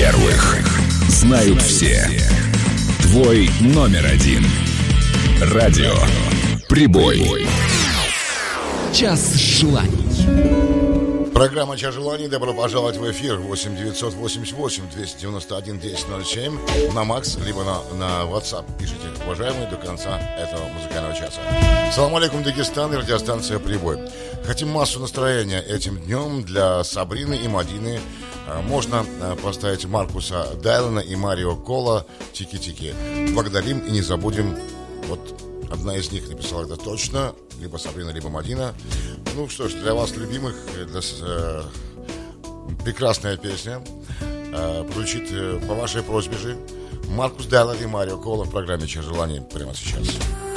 первых. Знают все. Твой номер один. Радио Прибой. Час желаний. Программа «Час желаний». Добро пожаловать в эфир. 8 988 291 1007 на Макс, либо на WhatsApp. Пишите, уважаемые, до конца этого музыкального часа. Салам алейкум, Дагестан и радиостанция «Прибой». Хотим массу настроения этим днем для Сабрины и Мадины. Можно поставить Маркуса Дайлана и Марио Кола «Тики-тики». Благодарим и не забудем. Вот одна из них написала это точно. Либо Сабрина, либо Мадина. Ну что ж, для вас, любимых, прекрасная песня. Звучит по вашей просьбе же. Маркус Дайлан и Марио Кола в программе «Час желаний» прямо сейчас.